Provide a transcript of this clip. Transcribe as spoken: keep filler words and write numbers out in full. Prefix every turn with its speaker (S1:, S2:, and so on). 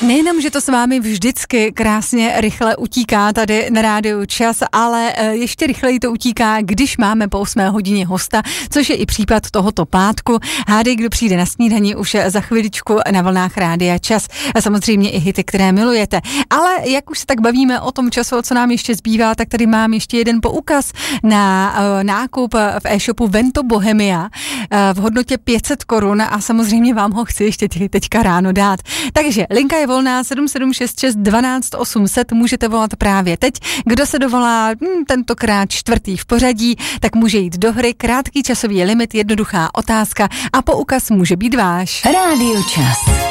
S1: Nejenom, že to s vámi vždycky krásně rychle utíká tady na rádiu Čas, ale ještě rychleji to utíká, když máme po osmé hodině hosta, což je i případ tohoto pátku. Hádej, kdo přijde na snídani už za chviličku na vlnách rádia Čas. A samozřejmě i hity, které milujete. Ale jak už se tak bavíme o tom času, co nám ještě zbývá, tak tady mám ještě jeden poukaz na uh, nákup v e-shopu Vento Bohemia uh, v hodnotě pět set korun a samozřejmě vám ho chci ještě teďka ráno dát. Takže linka je volná sedm sedm šest šest dvanáct osm set, můžete volat právě teď. Kdo se dovolá hm, tentokrát čtvrtý v pořadí, tak může jít do hry, krátký časový limit, jednoduchá otázka a poukaz může být váš.
S2: Rádio Čas.